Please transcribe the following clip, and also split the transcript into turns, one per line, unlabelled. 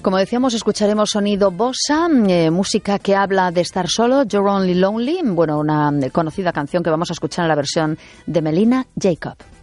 Como decíamos, escucharemos sonido bossa, música que habla de estar solo, You're Only Lonely, bueno, una conocida canción que vamos a escuchar en la versión de Melina Jacob.